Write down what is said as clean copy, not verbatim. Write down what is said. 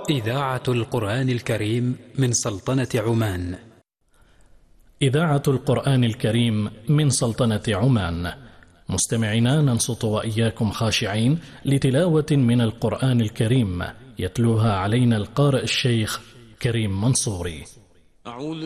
إذاعة القرآن الكريم من سلطنة عمان. إذاعة القرآن الكريم من سلطنة عمان. مستمعينا، ننصت وإياكم خاشعين لتلاوة من القرآن الكريم يتلوها علينا القارئ الشيخ كريم منصوري.